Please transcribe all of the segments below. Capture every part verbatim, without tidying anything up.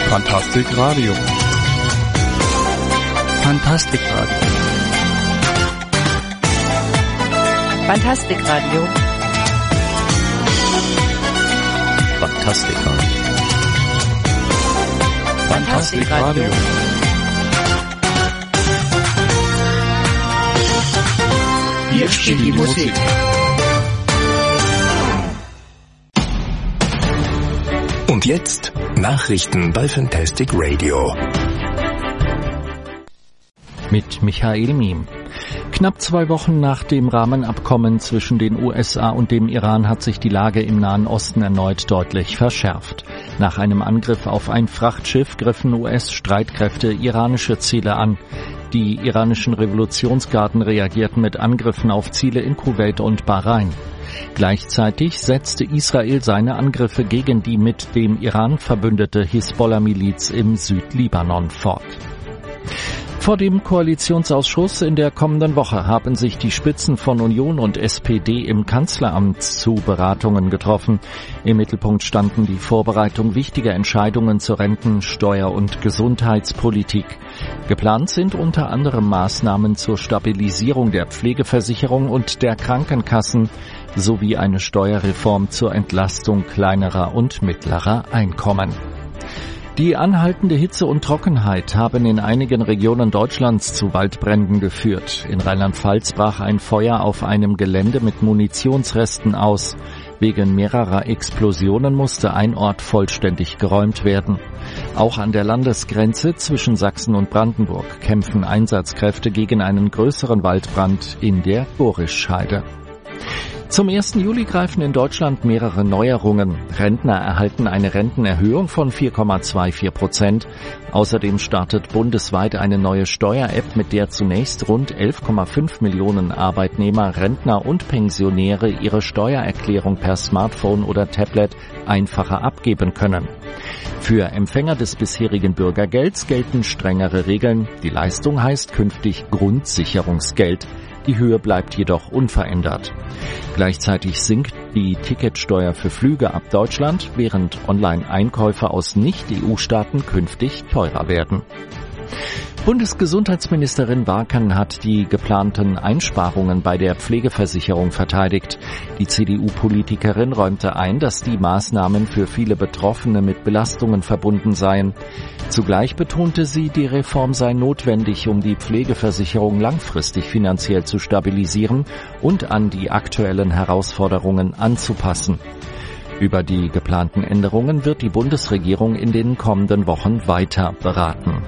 Fantastic Radio. Fantastic Radio. Fantastic Radio. Fantastic Radio. Fantastic Radio. Hier spielt die Musik. Und jetzt Nachrichten bei Fantastic Radio. Mit Michael Miem. Knapp zwei Wochen nach dem Rahmenabkommen zwischen den U S A und dem Iran hat sich die Lage im Nahen Osten erneut deutlich verschärft. Nach einem Angriff auf ein Frachtschiff griffen U S-Streitkräfte iranische Ziele an. Die iranischen Revolutionsgarden reagierten mit Angriffen auf Ziele in Kuwait und Bahrain. Gleichzeitig setzte Israel seine Angriffe gegen die mit dem Iran verbündete Hisbollah-Miliz im Südlibanon fort. Vor dem Koalitionsausschuss in der kommenden Woche haben sich die Spitzen von Union und S P D im Kanzleramt zu Beratungen getroffen. Im Mittelpunkt standen die Vorbereitung wichtiger Entscheidungen zur Renten-, Steuer- und Gesundheitspolitik. Geplant sind unter anderem Maßnahmen zur Stabilisierung der Pflegeversicherung und der Krankenkassen sowie eine Steuerreform zur Entlastung kleinerer und mittlerer Einkommen. Die anhaltende Hitze und Trockenheit haben in einigen Regionen Deutschlands zu Waldbränden geführt. In Rheinland-Pfalz brach ein Feuer auf einem Gelände mit Munitionsresten aus. Wegen mehrerer Explosionen musste ein Ort vollständig geräumt werden. Auch an der Landesgrenze zwischen Sachsen und Brandenburg kämpfen Einsatzkräfte gegen einen größeren Waldbrand in der Borischheide. Zum ersten Juli greifen in Deutschland mehrere Neuerungen. Rentner erhalten eine Rentenerhöhung von vier Komma vierundzwanzig Prozent. Außerdem startet bundesweit eine neue Steuer-App, mit der zunächst rund elf Komma fünf Millionen Arbeitnehmer, Rentner und Pensionäre ihre Steuererklärung per Smartphone oder Tablet einfacher abgeben können. Für Empfänger des bisherigen Bürgergelds gelten strengere Regeln. Die Leistung heißt künftig Grundsicherungsgeld. Die Höhe bleibt jedoch unverändert. Gleichzeitig sinkt die Ticketsteuer für Flüge ab Deutschland, während Online-Einkäufe aus Nicht-E U-Staaten künftig teurer werden. Bundesgesundheitsministerin Warken hat die geplanten Einsparungen bei der Pflegeversicherung verteidigt. Die C D U-Politikerin räumte ein, dass die Maßnahmen für viele Betroffene mit Belastungen verbunden seien. Zugleich betonte sie, die Reform sei notwendig, um die Pflegeversicherung langfristig finanziell zu stabilisieren und an die aktuellen Herausforderungen anzupassen. Über die geplanten Änderungen wird die Bundesregierung in den kommenden Wochen weiter beraten.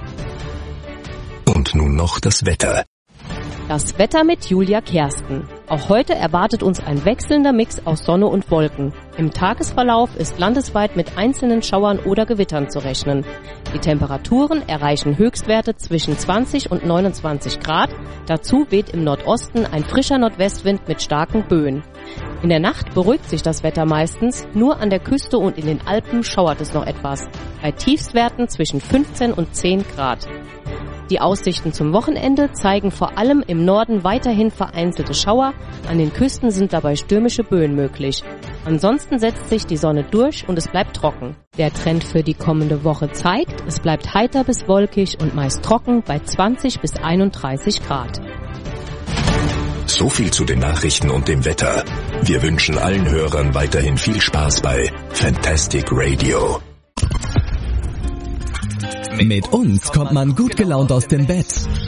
Und nun noch das Wetter. Das Wetter mit Julia Kersten. Auch heute erwartet uns ein wechselnder Mix aus Sonne und Wolken. Im Tagesverlauf ist landesweit mit einzelnen Schauern oder Gewittern zu rechnen. Die Temperaturen erreichen Höchstwerte zwischen zwanzig und neunundzwanzig Grad. Dazu weht im Nordosten ein frischer Nordwestwind mit starken Böen. In der Nacht beruhigt sich das Wetter meistens, nur an der Küste und in den Alpen schauert es noch etwas. Bei Tiefstwerten zwischen fünfzehn und zehn Grad. Die Aussichten zum Wochenende zeigen vor allem im Norden weiterhin vereinzelte Schauer, an den Küsten sind dabei stürmische Böen möglich. Ansonsten setzt sich die Sonne durch und es bleibt trocken. Der Trend für die kommende Woche zeigt, es bleibt heiter bis wolkig und meist trocken bei zwanzig bis einunddreißig Grad. So viel zu den Nachrichten und dem Wetter. Wir wünschen allen Hörern weiterhin viel Spaß bei Fantastic Radio. Mit uns kommt man gut gelaunt aus dem Bett.